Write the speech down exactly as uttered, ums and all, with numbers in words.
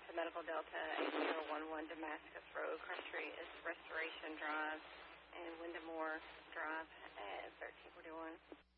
to Medical Delta eight zero one one Damascus Road. Cross Street is Restoration Drive and Windamore Drive at thirteen forty-one.